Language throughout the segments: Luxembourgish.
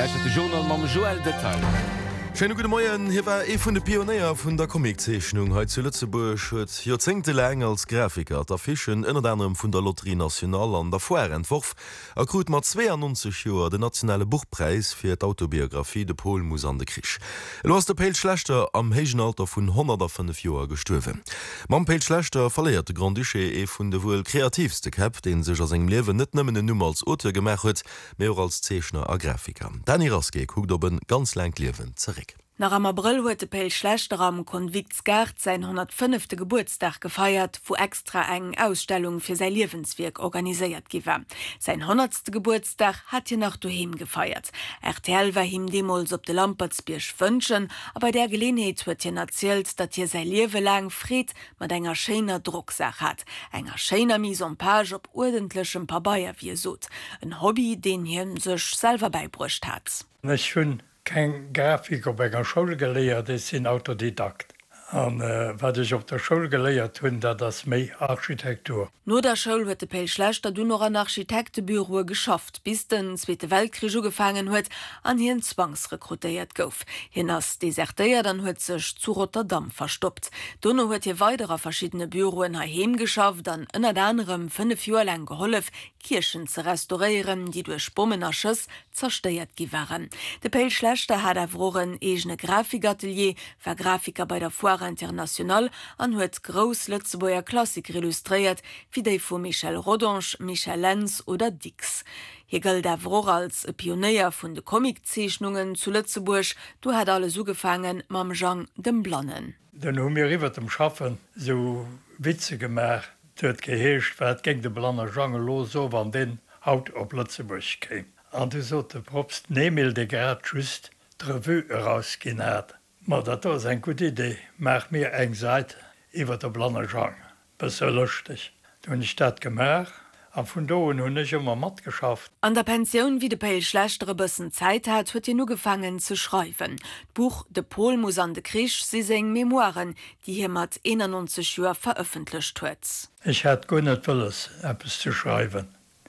Lächte Journal mam Joel Detail. Schönen guten Morgen, hier war von der Pionier von der Comiczeichnung. Heute zu Lützeburg hat jahrzehntelang als Grafiker der Fischen unter anderem von der Lotterie Nationale an der Vorentwurf erkrut mit 92 Jahren den nationalen Buchpreis für die Autobiografie de Paul Musande Krisch. Er ist der Peil Schlechter am höchsten Alter von 105 Jahren gestorben. Man Peil Schlechter verliert der Grand Duché von der wohl kreativste Cap, den sich aus seinem Leben nicht nur Nummer als Autor gemacht hat, mehr als Zeichner und Grafiker. Danny Raske guckt auf ein ganz lang Leben zurück. Nach am April huet de Peil Schlechter am Konviktsgard sein 105. Geburtstag gefeiert, wo extra eng Ausstellung fir sein Liwenswerk organisiert giwer. Sein 100. Geburtstag hat hier nach daheim gefeiert. RTL war ihm demols op de Lampertsbiersch wünschen, aber der Gelegenheit huet hier erzählt, dat hier sein Liewe lang Fried mat enger schener Drucksach hat. Enger schener Mise en Page op ordentlichem Pabaier wie sot. Ein Hobby, den hier sech selber beibrucht hat. Kein Grafik op enger Schule geleiert is sinn Autodidakt. Wat ich op der Schule geleiert hunn, dat das méi Architektur. Nur der Schule huet de Peil Schlechter du noch an Architektebüro geschafft, bis den Zweite Weltkrieg gefangen huet, an hien zwangsrekrutiert gouf. Hin ass desertéiert, dann huet sech zu Rotterdam verstoppt. Donno huet hier weiterer verschiedene Büroen haheim geschafft, an ënner anderem 5 Joer lang geholf, Kirchen ze restaurieren, die durch Bommenachës zersteiert gewaren. De Peil Schlechter hat erworen egene Grafikatelier, war Grafiker bei der Foire International an huet Gros Lützeburger Klassiker illustriert, wie déi vu Michel Rodonch, Michel Lenz oder Dix. Hier galt Wroch als Pionier vun de Comiczeichnungen zu Lützeburg, du hat alles ugefangen mam Jean dem Blannen. Den hun mir iwwer dem Schaffen so Witze gemacht, huet geheescht, wat geng de Blanner Jean los so wann den Haut op Lützeburg kéim. An du so de Propst Nemil de Grad just d'Revue herausgenäht. Ma dat was en gut Idee, mach mir eng seit iwwer der Blanner Jean. Be lustig. Hun ich dat gemach, an vun doen hun ich immer mat geschafft. An der Pension wie de Peil Schlechtere bëssen Zeit hat, huet nu gefangen zu schreiben. Buch de Paul Musande Krisch si seg Memoiren, die hier mat 91 Joer veröffentlicht huet. Ich hat go net willes Apps zu schreiben.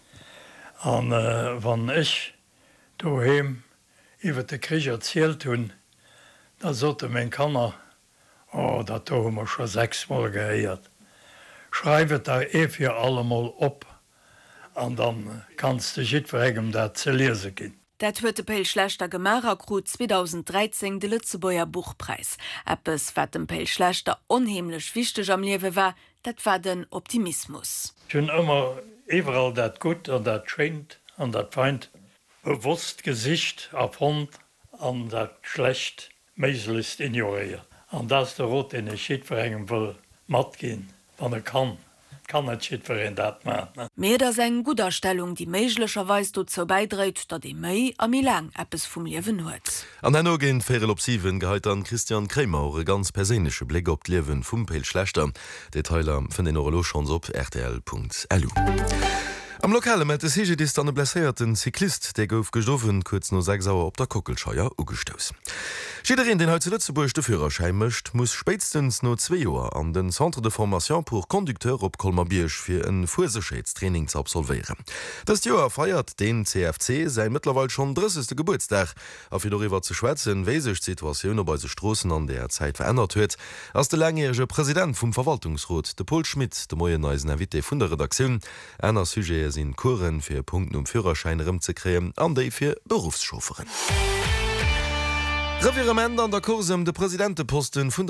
An wann ich doheem iwwer de Krieg erzielt hun, da sollte mein Kanner, dat hummer schon 6 Mal geheiert. Schreibet da fir allemal op, an dann kannst du jit verregem dat ze lese gin. Dat huet de Peil Schlechter Gemarer krut 2013 de Lützeburger Buchpreis. Eppes wat dem Peil Schlechter onheimlech wichteg am Liewe war, dat war den Optimismus. Ich hun immer überall dat gut an dat traint an dat feind bewusst Gesicht abhand an dat schlecht meesel ist ignoriert. An das der Rot in Schiet verrengen will mat gehen, wann kann net Schiet verin dat ma. Meer da eng guter Stellung, die meiglecherweis dazu beidreht, dat de méi a mi lang Appes vum Liewen huet. An den Ogin Ferel op 7 gehalt an Christian Krämer e ganz persönliche Blick op d'Liewen vum Peil Schlechter. Detailer vun den Orolochans op rtl.lu. Am Lokale met es hege dis an e blesséierten Cyklist, der gouf gestoffen kurz no 6 Sauer op der Kockelscheier ugestoss. Schiederin, den heute Lützeburg de Führerschein mischt, muss spätestens no 2 Joer an den Centre de Formation pour Conducteur op Kolmarbiersch fir en Fuerseschädstraining zu absolvieren. Das Joer feiert den CFC sei mittlerweile schon 30. Geburtstag. Auf darüber zu schwätzen, wie sich die Situation bei den Straßen an der Zeit verändert huet, als der langjährige Präsident vom Verwaltungsrat, de Paul Schmidt, de moie neuen Invité vun der Redaktion, einer Sujet sind Kuren für Punkten Führerschein zu kreen, an die für Berufschauferen. Revirement an der Kurse de Präsidenteposten vun